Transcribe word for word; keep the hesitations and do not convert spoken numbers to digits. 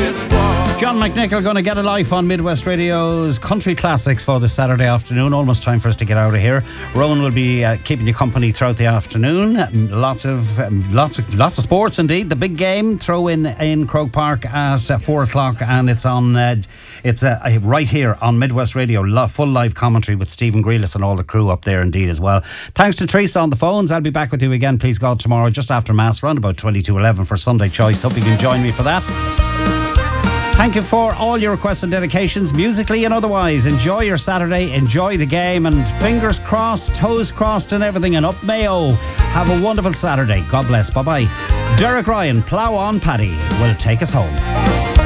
John McNichol going to get a life on Midwest Radio's Country Classics for this Saturday afternoon. Almost time for us to get out of here. Rowan will be uh, keeping you company throughout the afternoon. Lots of um, lots of lots of sports indeed. The big game throw in in Croke Park at uh, four o'clock, and it's on. Uh, it's uh, right here on Midwest Radio. Lo- full live commentary with Stephen Grealis and all the crew up there indeed as well. Thanks to Teresa on the phones. I'll be back with you again, please God, tomorrow just after Mass, around about twenty-two eleven for Sunday Choice. Hope you can join me for that. Thank you for all your requests and dedications, musically and otherwise. Enjoy your Saturday, enjoy the game, and fingers crossed, toes crossed and everything, and up Mayo. Have a wonderful Saturday. God bless. Bye-bye. Derek Ryan, Plough On Paddy, will take us home.